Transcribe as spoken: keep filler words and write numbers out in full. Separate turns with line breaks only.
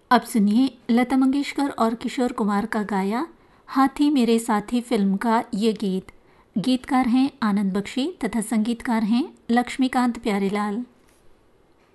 अब सुनिए लता मंगेशकर और किशोर कुमार का गाया हाथी मेरे साथी फिल्म का ये गीत। गीतकार हैं आनंद बख्शी तथा संगीतकार हैं लक्ष्मीकांत प्यारेलाल।